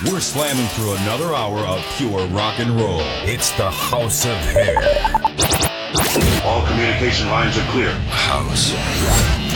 We're slamming through another hour of pure rock and roll. It's the House of Hair. All communication lines are clear. House